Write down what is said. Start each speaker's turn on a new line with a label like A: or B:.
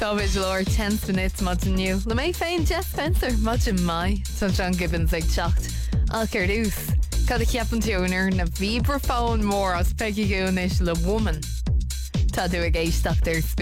A: Táid leir 10 minutes má inniu. Le mé féin Jess Spencer má in mai Tá John Gibbons ag teacht Alcair dús. Cad a ceapan túnar na vibraphone mór as Peggy Goonish le woman. Tá dú ag éisteach ar